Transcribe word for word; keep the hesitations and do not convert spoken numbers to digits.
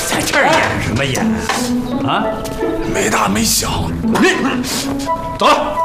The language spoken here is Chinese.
在这儿演什么演啊？ 没大没小。 走了。